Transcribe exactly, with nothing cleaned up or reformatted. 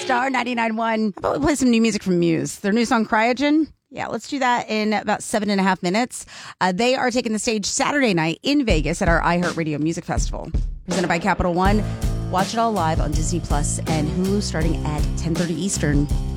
Star ninety-nine point one. How about we play some new music from Muse? Their new song, Cryogen? Yeah, let's do that in about seven and a half minutes. Uh, they are taking the stage Saturday night in Vegas at our iHeartRadio Music Festival. Presented by Capital One. Watch it all live on Disney Plus and Hulu starting at ten thirty Eastern.